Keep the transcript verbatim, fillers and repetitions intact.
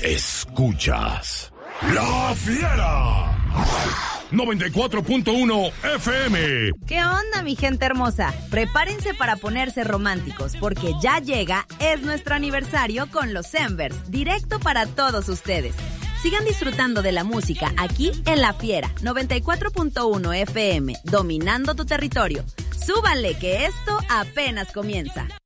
Escuchas La Fiera noventa y cuatro punto uno F M. ¿Qué onda, mi gente hermosa? Prepárense para ponerse románticos, porque ya llega, es nuestro aniversario con los Embers, directo para todos ustedes. Sigan disfrutando de la música aquí en La Fiera noventa y cuatro punto uno F M, dominando tu territorio. Súbanle que esto apenas comienza.